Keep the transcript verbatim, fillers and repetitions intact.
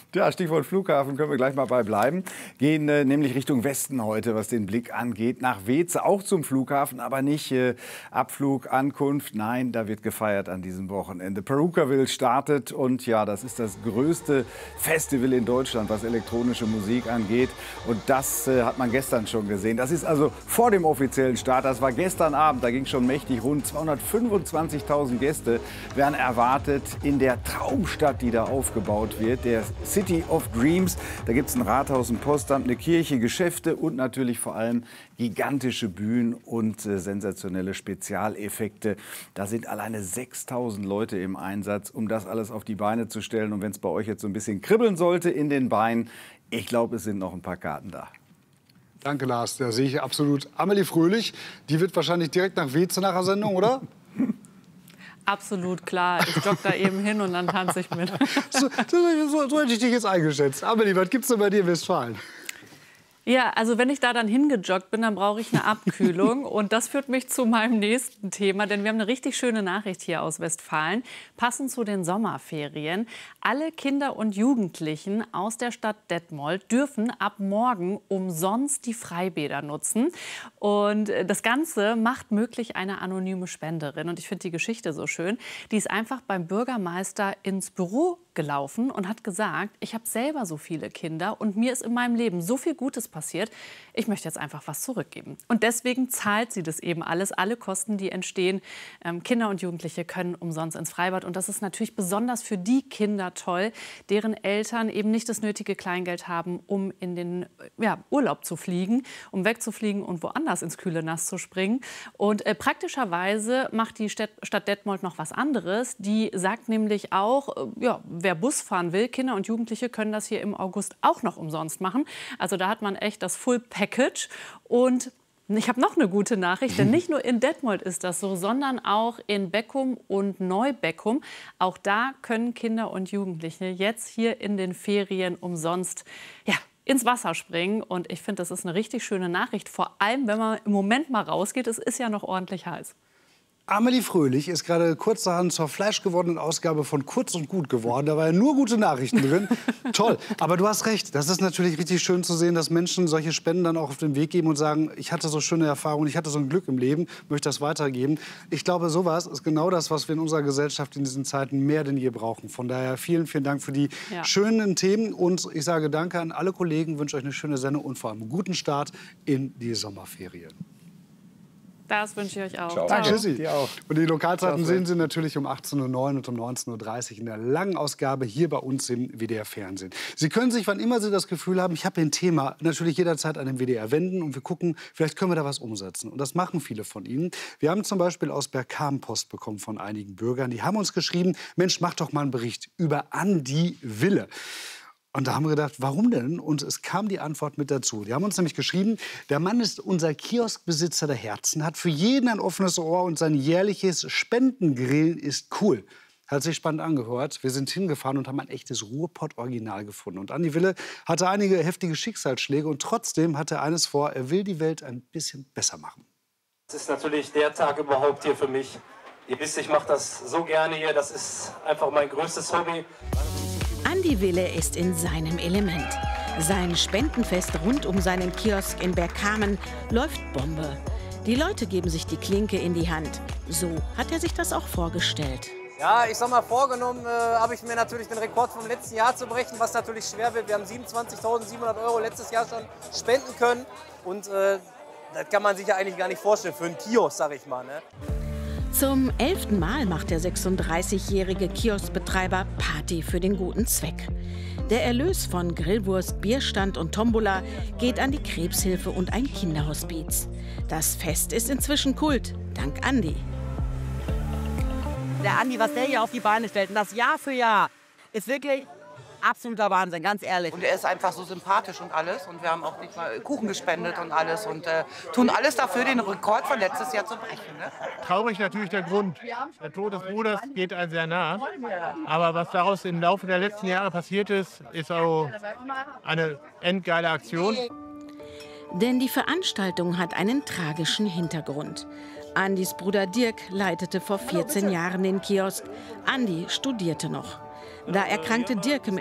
Ja, Stichwort Flughafen, können wir gleich mal bei bleiben. Gehen äh, nämlich Richtung Westen heute, was den Blick angeht. Nach Weze, auch zum Flughafen, aber nicht äh, Abflug, Ankunft. Nein, da wird gefeiert an diesem Wochenende. Perukaville startet und ja, das ist das größte Festival in Deutschland, was elektronische Musik angeht. Und das äh, hat man gestern schon gesehen. Das ist also vor dem offiziellen Start. Das war gestern Abend, da ging schon mächtig. Rund zweihundertfünfundzwanzigtausend Gäste werden erwartet in der Traumstadt, die da aufgebaut wird, der City of Dreams. Da gibt es ein Rathaus, ein Postamt, eine Kirche, Geschäfte und natürlich vor allem gigantische Bühnen und äh, sensationelle Spezialeffekte. Da sind alleine sechstausend Leute im Einsatz, um das alles auf die Beine zu stellen. Und wenn es bei euch jetzt so ein bisschen kribbeln sollte in den Beinen, ich glaube, es sind noch ein paar Karten da. Danke, Lars. Da sehe ich absolut Amelie Fröhlich. Die wird wahrscheinlich direkt nach Weze nach der Sendung, oder? Absolut klar. Ich jogge da eben hin und dann tanze ich mit. So, so, so hätte ich dich jetzt eingeschätzt. Amelie, was gibt's denn bei dir in Westfalen? Ja, also wenn ich da dann hingejoggt bin, dann brauche ich eine Abkühlung. Und das führt mich zu meinem nächsten Thema, denn wir haben eine richtig schöne Nachricht hier aus Westfalen. Passend zu den Sommerferien. Alle Kinder und Jugendlichen aus der Stadt Detmold dürfen ab morgen umsonst die Freibäder nutzen. Und das Ganze macht möglich eine anonyme Spenderin. Und ich finde die Geschichte so schön. Die ist einfach beim Bürgermeister ins Büro gelaufen und hat gesagt, ich habe selber so viele Kinder und mir ist in meinem Leben so viel Gutes passiert, ich möchte jetzt einfach was zurückgeben. Und deswegen zahlt sie das eben alles, alle Kosten, die entstehen. Ähm, Kinder und Jugendliche können umsonst ins Freibad. Und das ist natürlich besonders für die Kinder toll, deren Eltern eben nicht das nötige Kleingeld haben, um in den ja, Urlaub zu fliegen, um wegzufliegen und woanders ins kühle Nass zu springen. Und äh, praktischerweise macht die Stadt, Stadt Detmold noch was anderes. Die sagt nämlich auch, äh, ja, wer Bus fahren will, Kinder und Jugendliche können das hier im August auch noch umsonst machen. Also da hat man echt das Full Package. Und ich habe noch eine gute Nachricht, denn nicht nur in Detmold ist das so, sondern auch in Beckum und Neubeckum. Auch da können Kinder und Jugendliche jetzt hier in den Ferien umsonst ja, ins Wasser springen. Und ich finde, das ist eine richtig schöne Nachricht. Vor allem, wenn man im Moment mal rausgeht, es ist ja noch ordentlich heiß. Amelie Fröhlich ist gerade kurzerhand zur fleisch gewordenen Ausgabe von Kurz und Gut geworden. Da waren ja nur gute Nachrichten drin. Toll. Aber du hast recht. Das ist natürlich richtig schön zu sehen, dass Menschen solche Spenden dann auch auf den Weg geben und sagen, ich hatte so schöne Erfahrungen, ich hatte so ein Glück im Leben, möchte das weitergeben. Ich glaube, sowas ist genau das, was wir in unserer Gesellschaft in diesen Zeiten mehr denn je brauchen. Von daher vielen, vielen Dank für die ja. schönen Themen. Und ich sage danke an alle Kollegen, wünsche euch eine schöne Sendung und vor allem einen guten Start in die Sommerferien. Das wünsche ich euch auch. Ciao. Danke, Tschüssi. Dir auch. Und die Lokalzeiten sehen Sie natürlich um achtzehn Uhr neun und um neunzehn Uhr dreißig in der langen Ausgabe hier bei uns im W D R Fernsehen. Sie können sich, wann immer Sie das Gefühl haben, ich habe ein Thema, natürlich jederzeit an den W D R wenden und wir gucken, vielleicht können wir da was umsetzen. Und das machen viele von Ihnen. Wir haben zum Beispiel aus Bergkamen Post bekommen von einigen Bürgern. Die haben uns geschrieben, Mensch, mach doch mal einen Bericht über Andi Wille. Und da haben wir gedacht, warum denn? Und es kam die Antwort mit dazu. Die haben uns nämlich geschrieben, der Mann ist unser Kioskbesitzer der Herzen, hat für jeden ein offenes Ohr und sein jährliches Spendengrillen ist cool. Hat sich spannend angehört. Wir sind hingefahren und haben ein echtes Ruhrpott-Original gefunden. Und Andi Wille hatte einige heftige Schicksalsschläge und trotzdem hat er eines vor, er will die Welt ein bisschen besser machen. Das ist natürlich der Tag überhaupt hier für mich. Ihr wisst, ich mache das so gerne hier, das ist einfach mein größtes Hobby. Andi Wille ist in seinem Element. Sein Spendenfest rund um seinen Kiosk in Bergkamen läuft Bombe. Die Leute geben sich die Klinke in die Hand. So hat er sich das auch vorgestellt. Ja, ich sag mal, vorgenommen äh, habe ich mir natürlich den Rekord vom letzten Jahr zu brechen, was natürlich schwer wird. Wir haben siebenundzwanzigtausendsiebenhundert Euro letztes Jahr schon spenden können. Und äh, das kann man sich ja eigentlich gar nicht vorstellen für einen Kiosk, sag ich mal. Ne? Zum elften Mal macht der sechsunddreißigjährige Kioskbetreiber Party für den guten Zweck. Der Erlös von Grillwurst, Bierstand und Tombola geht an die Krebshilfe und ein Kinderhospiz. Das Fest ist inzwischen Kult, dank Andi. Der Andi, was der hier auf die Beine stellt, und das Jahr für Jahr, ist wirklich absoluter Wahnsinn, ganz ehrlich. Und er ist einfach so sympathisch und alles. Und wir haben auch nicht mal Kuchen gespendet und alles. Und äh, tun alles dafür, den Rekord von letztes Jahr zu brechen. Ne? Traurig natürlich der Grund. Der Tod des Bruders geht einem sehr nah. Aber was daraus im Laufe der letzten Jahre passiert ist, ist auch eine endgeile Aktion. Denn die Veranstaltung hat einen tragischen Hintergrund. Andis Bruder Dirk leitete vor vierzehn Jahren den Kiosk. Andi studierte noch. Da erkrankte Dirk im